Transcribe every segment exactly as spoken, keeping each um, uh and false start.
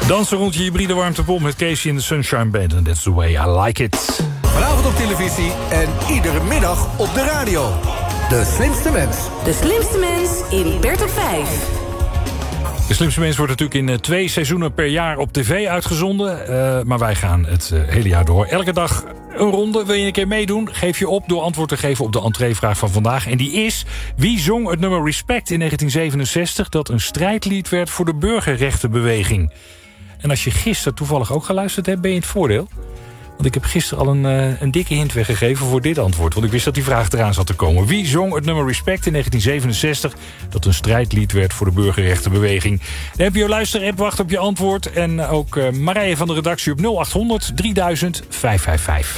Dansen rond je hybride warmtepomp met Casey in de Sunshine Band. And that's the way I like it. Vanavond op televisie en iedere middag op de radio. De Slimste Mens. De Slimste Mens in Bert op vijf. De Slimste Mens wordt natuurlijk in uh, twee seizoenen per jaar op tv uitgezonden. Uh, maar wij gaan het uh, hele jaar door. Elke dag een ronde. Wil je een keer meedoen? Geef je op door antwoord te geven op de entreevraag van vandaag. En die is: wie zong het nummer Respect in negentien zevenenzestig... dat een strijdlied werd voor de burgerrechtenbeweging? En als je gisteren toevallig ook geluisterd hebt, ben je in het voordeel. Want ik heb gisteren al een, uh, een dikke hint weggegeven voor dit antwoord. Want ik wist dat die vraag eraan zat te komen. Wie zong het nummer Respect in negentien zevenenzestig... dat een strijdlied werd voor de burgerrechtenbeweging? De N P O Luister-app wacht op je antwoord. En ook uh, Marije van de redactie op nul achthonderd drieduizend vijfhonderdvijfenvijftig.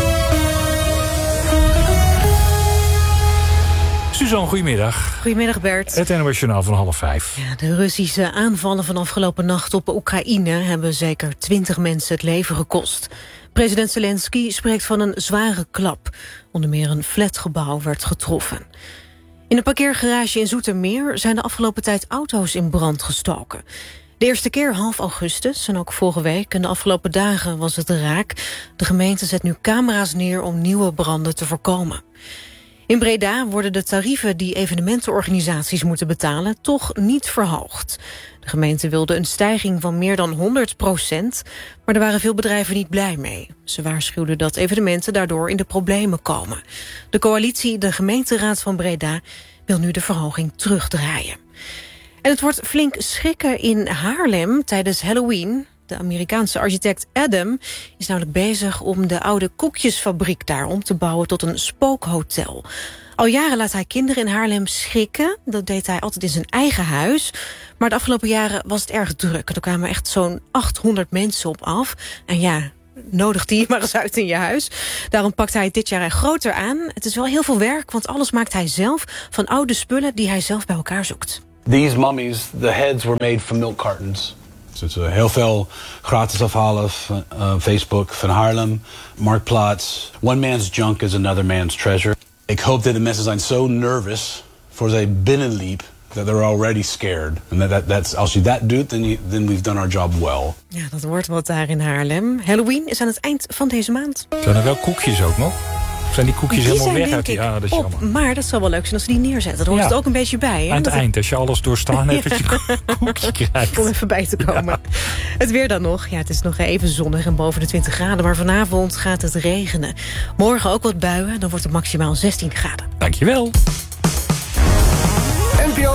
Suzanne, goedemiddag. Goedemiddag Bert. Het N O S Journaal van half vijf. Ja, de Russische aanvallen van afgelopen nacht op Oekraïne... hebben zeker twintig mensen het leven gekost. President Zelensky spreekt van een zware klap. Onder meer een flatgebouw werd getroffen. In een parkeergarage in Zoetermeer zijn de afgelopen tijd auto's in brand gestoken. De eerste keer half augustus en ook vorige week en de afgelopen dagen was het raak. De gemeente zet nu camera's neer om nieuwe branden te voorkomen. In Breda worden de tarieven die evenementenorganisaties moeten betalen toch niet verhoogd. De gemeente wilde een stijging van meer dan honderd procent, maar er waren veel bedrijven niet blij mee. Ze waarschuwden dat evenementen daardoor in de problemen komen. De coalitie, de gemeenteraad van Breda, wil nu de verhoging terugdraaien. En het wordt flink schrikken in Haarlem tijdens Halloween. De Amerikaanse architect Adam is namelijk bezig om de oude koekjesfabriek daar om te bouwen tot een spookhotel. Al jaren laat hij kinderen in Haarlem schrikken. Dat deed hij altijd in zijn eigen huis. Maar de afgelopen jaren was het erg druk. Er kwamen echt zo'n achthonderd mensen op af. En ja, nodig die maar eens uit in je huis. Daarom pakt hij het dit jaar groter aan. Het is wel heel veel werk, want alles maakt hij zelf van oude spullen die hij zelf bij elkaar zoekt. These mummies, the heads were made from milk cartons. Dus uh, heel veel gratis afhalen van uh, Facebook, van Haarlem, Marktplaats. One man's junk is another man's treasure. Ik hoop dat de mensen zijn zo nervous voor zij binnenliep that they're already scared. And that, that, that's, als je dat doet, then, you, then we've done our job well. Ja, dat wordt wat daar in Haarlem. Halloween is aan het eind van deze maand. Zijn er wel koekjes ook nog? Of zijn die koekjes die helemaal zijn, weg uit die... Ja, dat is op, jammer. Maar dat zou wel leuk zijn als ze die neerzetten. Dan hoort Ja. het ook een beetje bij. Hè? Aan het dat eind, als je alles doorstaan hebt, dat je een koekje krijgt. Om even bij te komen. Ja. Het weer dan nog. Ja, het is nog even zonnig en boven de twintig graden. Maar vanavond gaat het regenen. Morgen ook wat buien. Dan wordt het maximaal zestien graden. Dankjewel.